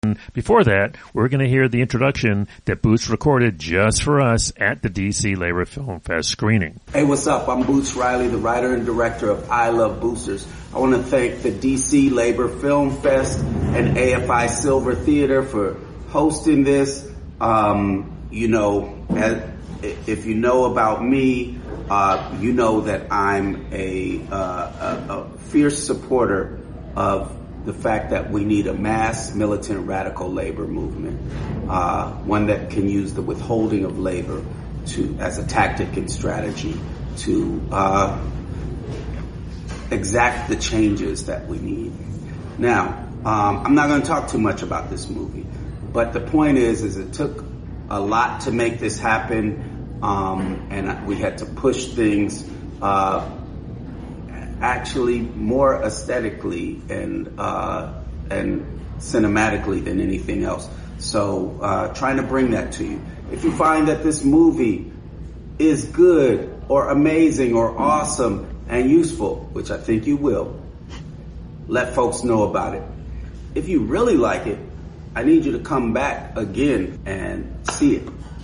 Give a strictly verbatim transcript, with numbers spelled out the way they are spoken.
Before that, we're going to hear the introduction that Boots recorded just for us at the D C Labor Film Fest screening. Hey, what's up? I'm Boots Riley, the writer and director of I Love Boosters. I want to thank the D C Labor Film Fest and A F I Silver Theater for hosting this. Um, you know, as, if you know about me, uh, you know that I'm a, uh, a, a fierce supporter of the fact that we need a mass militant radical labor movement, uh, one that can use the withholding of labor to as a tactic and strategy to uh, exact the changes that we need. Now, um, I'm not going to talk too much about this movie, but the point is, is it took a lot to make this happen, um, and we had to push things uh, actually more aesthetically and uh, and cinematically than anything else. So uh, trying to bring that to you. If you find that this movie is good or amazing or awesome and useful, which I think you will, let folks know about it. If you really like it, I need you to come back again and see it.